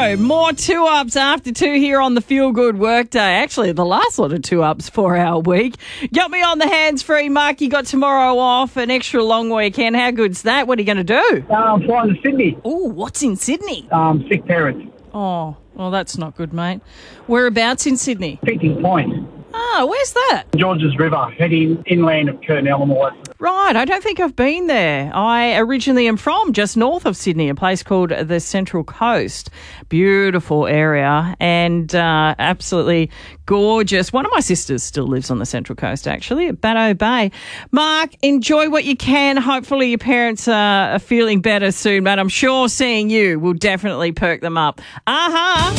go. More 2-ups after 2 here on the Feel Good Workday. Actually, the last lot of 2-ups for our week. Got me on the hands-free, Mark. You got tomorrow off, an extra long weekend. How good's that? What are you going to do? I'm flying to Sydney. Oh, what's in Sydney? Sick parents. Oh, well, that's not good, mate. Whereabouts in Sydney? Picking Point. Ah, where's that? Georges River, heading inland of Kurnell and all that. Right, I don't think I've been there. I originally am from just north of Sydney, a place called the Central Coast. Beautiful area and absolutely gorgeous. One of my sisters still lives on the Central Coast, actually, at Batto Bay. Mark, enjoy what you can. Hopefully your parents are feeling better soon, but I'm sure seeing you will definitely perk them up. Aha!